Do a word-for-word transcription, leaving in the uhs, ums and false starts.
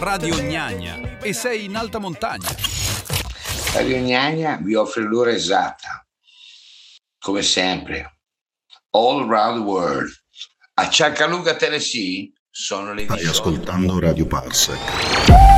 Radio Gnagna e sei in alta montagna. Radio Gnagna vi offre l'ora esatta, come sempre, all around the world. A Chattanooga, Tennessee, sono le diciotto. Stai ascoltando Radio Parsec.